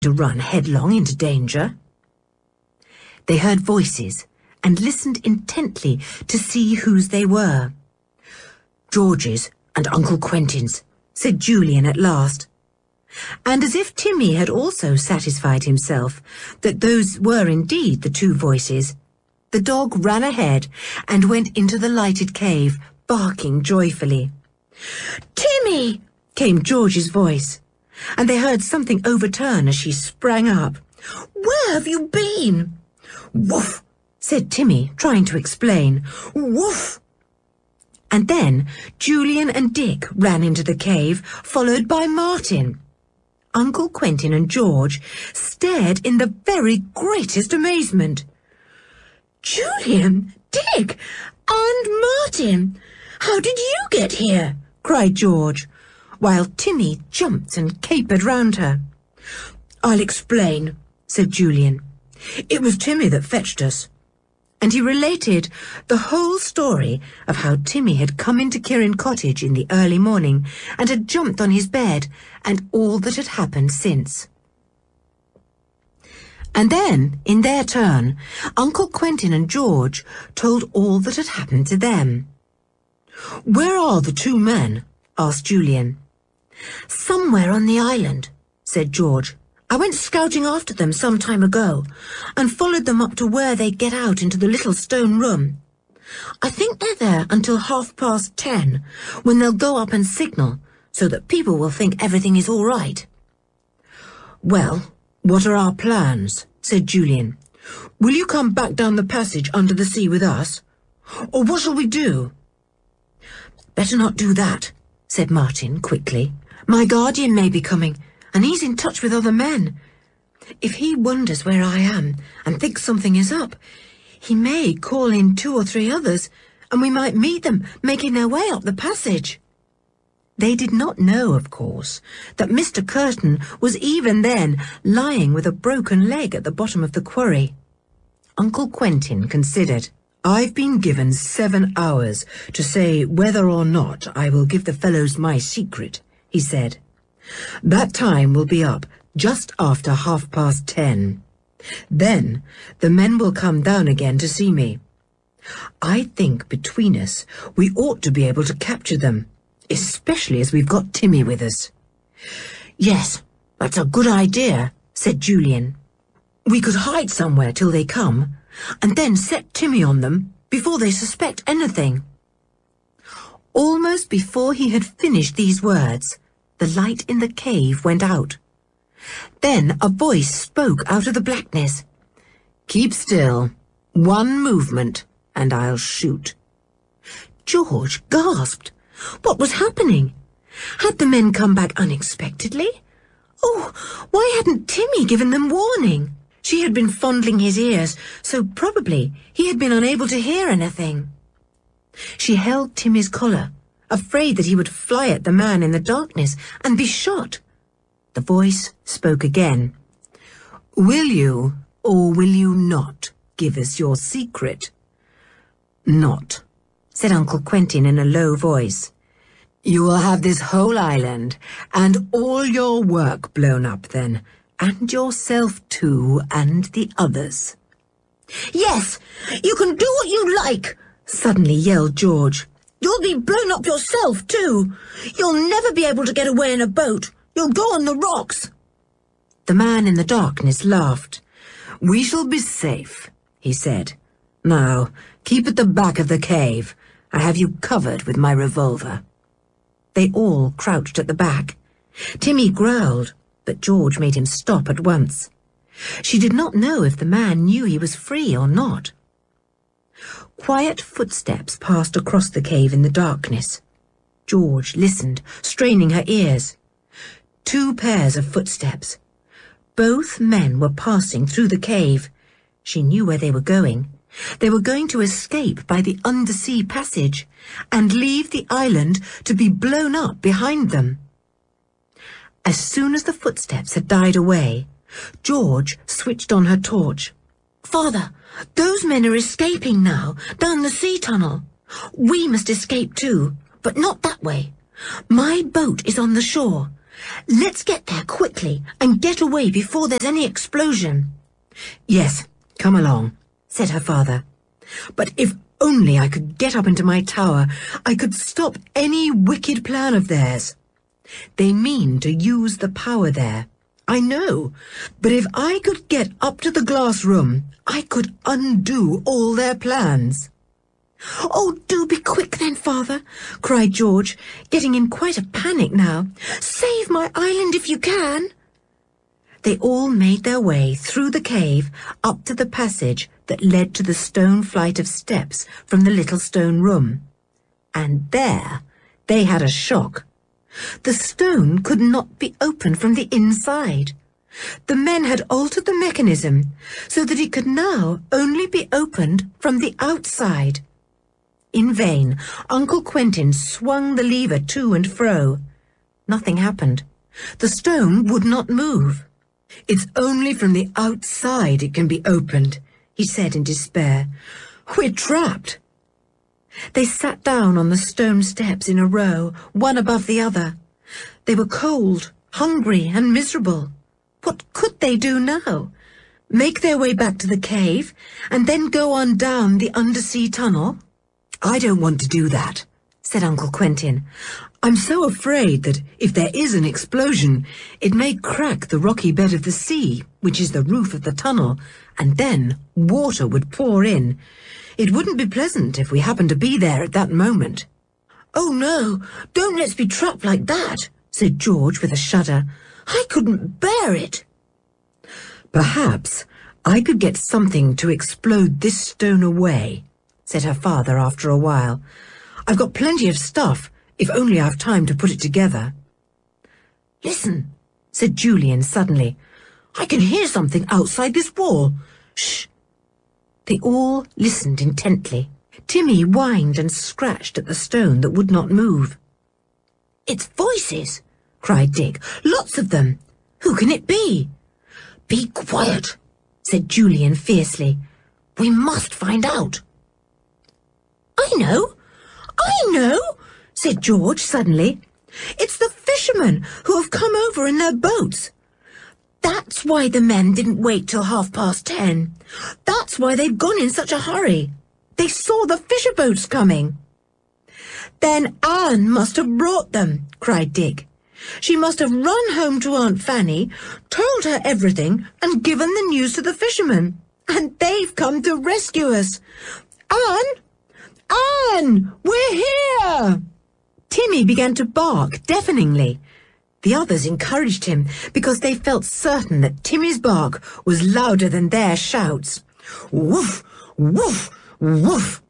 to run headlong into danger. They heard voices and listened intently to see whose they were. George's and Uncle Quentin's, said Julian at last. And as if Timmy had also satisfied himself that those were indeed the two voices, the dog ran ahead and went into the lighted cave, barking joyfully. "Timmy!" came George's voice, and they heard something overturn as she sprang up. "Where have you been?" "Woof!" said Timmy, trying to explain. "Woof!" And then Julian and Dick ran into the cave, followed by Martin. Uncle Quentin and George stared in the very greatest amazement. "Julian, Dick, and Martin! How did you get here?" cried George, while Timmy jumped and capered round her. "I'll explain," said Julian. "It was Timmy that fetched us." And he related the whole story of how Timmy had come into Kirin Cottage in the early morning and had jumped on his bed, and all that had happened since. And then, in their turn, Uncle Quentin and George told all that had happened to them. "Where are the two men?" asked Julian. "Somewhere on the island," said George. "I went scouting after them some time ago and followed them up to where they get out into the little stone room. I think they're there until 10:30, when they'll go up and signal so that people will think everything is all right." "Well, what are our plans?" said Julian. "Will you come back down the passage under the sea with us? Or what shall we do?" "Better not do that," said Martin quickly. "My guardian may be coming, and he's in touch with other men. If he wonders where I am and thinks something is up, he may call in 2 or 3 others, and we might meet them making their way up the passage." They did not know, of course, that Mr. Curtin was even then lying with a broken leg at the bottom of the quarry. Uncle Quentin considered. "I've been given 7 hours to say whether or not I will give the fellows my secret," he said. "That time will be up just after 10:30. Then the men will come down again to see me. I think between us we ought to be able to capture them, especially as we've got Timmy with us." "Yes, that's a good idea," said Julian. "We could hide somewhere till they come, and then set Timmy on them before they suspect anything." Almost before he had finished these words, the light in the cave went out. Then a voice spoke out of the blackness. "Keep still. 1 movement, and I'll shoot." George gasped. What was happening? Had the men come back unexpectedly? Oh, why hadn't Timmy given them warning? She had been fondling his ears, so probably he had been unable to hear anything. She held Timmy's collar, afraid that he would fly at the man in the darkness and be shot. The voice spoke again. "Will you, or will you not, give us your secret?" "Not," said Uncle Quentin in a low voice. "You will have this whole island and all your work blown up then, and yourself too, and the others." "Yes, you can do what you like," suddenly yelled George. "You'll be blown up yourself too. You'll never be able to get away in a boat. You'll go on the rocks." The man in the darkness laughed. "We shall be safe," he said. "Now, keep at the back of the cave. I have you covered with my revolver." They all crouched at the back. Timmy growled, but George made him stop at once. She did not know if the man knew he was free or not. Quiet footsteps passed across the cave in the darkness. George listened, straining her ears. 2 pairs of footsteps. Both men were passing through the cave. She knew where they were going. They were going to escape by the undersea passage and leave the island to be blown up behind them. As soon as the footsteps had died away, George switched on her torch. "Father, those men are escaping now, down the sea tunnel. We must escape too, but not that way. My boat is on the shore. Let's get there quickly and get away before there's any explosion. Yes, come along, said her father. But if only I could get up into my tower, I could stop any wicked plan of theirs. They mean to use the power there, I know, but if I could get up to the glass room, I could undo all their plans. Oh, do be quick then, father, cried George, getting in quite a panic now. Save my island if you can. They all made their way through the cave up to the passage that led to the stone flight of steps from the little stone room. And there they had a shock. The stone could not be opened from the inside. The men had altered the mechanism so that it could now only be opened from the outside. In vain, Uncle Quentin swung the lever to and fro. Nothing happened. The stone would not move. It's only from the outside it can be opened, he said in despair. We're trapped. They sat down on the stone steps in a row, one above the other. They were cold, hungry, and miserable. What could they do now? Make their way back to the cave, and then go on down the undersea tunnel? I don't want to do that, said Uncle Quentin. I'm so afraid that if there is an explosion, it may crack the rocky bed of the sea, which is the roof of the tunnel, and then water would pour in. It wouldn't be pleasant if we happened to be there at that moment. Oh, no, don't let's be trapped like that, said George with a shudder. I couldn't bear it. Perhaps I could get something to explode this stone away, said her father after a while. I've got plenty of stuff, if only I've time to put it together. Listen, said Julian suddenly. I can hear something outside this wall. Shh. They all listened intently. Timmy whined and scratched at the stone that would not move. It's voices, cried Dick. Lots of them. Who can it be? Be quiet, said Julian fiercely. We must find out. I know, said George suddenly. It's the fishermen who have come over in their boats. That's why the men didn't wait till 10:30. That's why they've gone in such a hurry. They saw the fisher boats coming. Then Anne must have brought them, cried Dick. She must have run home to Aunt Fanny, told her everything, and given the news to the fishermen. And they've come to rescue us. Anne! Anne! We're here! Timmy began to bark deafeningly. The others encouraged him because they felt certain that Timmy's bark was louder than their shouts. Woof! Woof! Woof!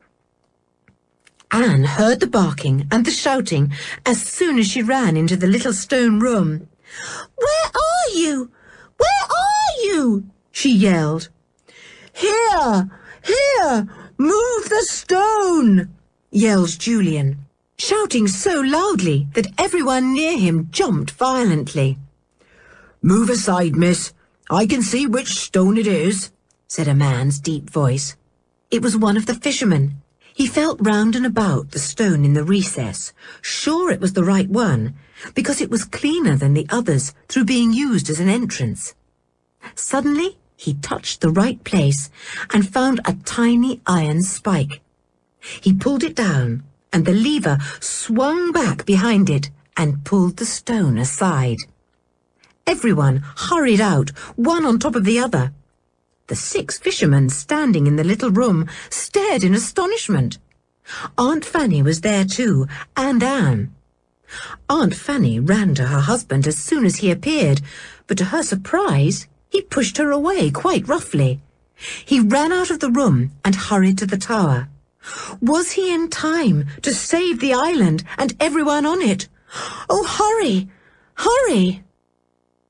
Anne heard the barking and the shouting as soon as she ran into the little stone room. Where are you? Where are you? She yelled. Here! Here! Move the stone! Yelled Julian, shouting so loudly that everyone near him jumped violently. Move aside, miss. I can see which stone it is, said a man's deep voice. It was one of the fishermen. He felt round and about the stone in the recess, sure it was the right one, because it was cleaner than the others through being used as an entrance. Suddenly, he touched the right place and found a tiny iron spike. He pulled it down, and the lever swung back behind it and pulled the stone aside. Everyone hurried out, one on top of the other. The 6 fishermen standing in the little room stared in astonishment. Aunt Fanny was there too, and Anne. Aunt Fanny ran to her husband as soon as he appeared, but to her surprise, he pushed her away quite roughly. He ran out of the room and hurried to the tower. Was he in time to save the island and everyone on it? Oh, hurry! Hurry!